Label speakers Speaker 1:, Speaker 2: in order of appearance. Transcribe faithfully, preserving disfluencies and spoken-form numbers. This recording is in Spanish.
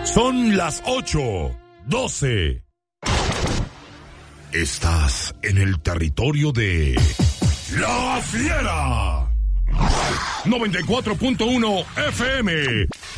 Speaker 1: Son las ocho, doce. Estás en el territorio de La Fiera. noventa y cuatro punto uno F M.